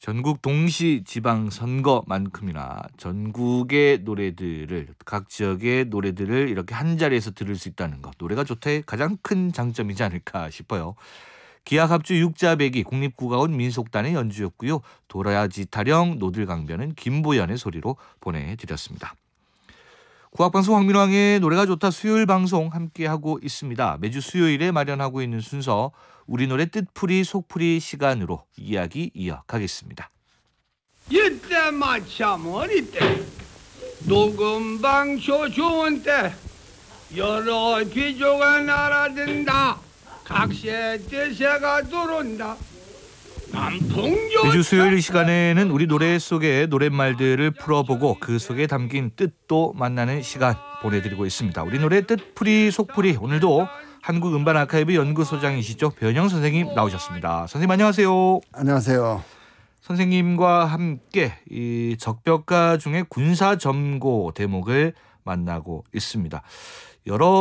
전국 동시지방선거만큼이나 전국의 노래들을 각 지역의 노래들을 이렇게 한 자리에서 들을 수 있다는 것, 노래가 좋다의 가장 큰 장점이지 않을까 싶어요. 기악합주 육자배기 국립국악원 민속단의 연주였고요. 도라지 타령 노들강변은 김보연의 소리로 보내드렸습니다. 국악방송 황민왕의 노래가 좋다 수요일 방송 함께하고 있습니다. 매주 수요일에 마련하고 있는 순서 우리 노래 뜻풀이 속풀이 시간으로 이야기 이어가겠습니다. 이때 마참 어릴 때 녹음방쇼 좋은 때 여러 귀조가 날아든다. 각시의 뜻새가 들어온다. 매주 수요일 이 시간에는 우리 노래 속의 노랫말들을 풀어보고 그 속에 담긴 뜻도 만나는 시간 보내드리고 있습니다. 우리 노래 뜻풀이 속풀이, 오늘도 한국음반아카이브 연구소장이시죠, 변영 선생님 나오셨습니다. 선생님 안녕하세요. 안녕하세요. 선생님과 함께 이 적벽가 중에 군사점고 대목을 만나고 있습니다. 여러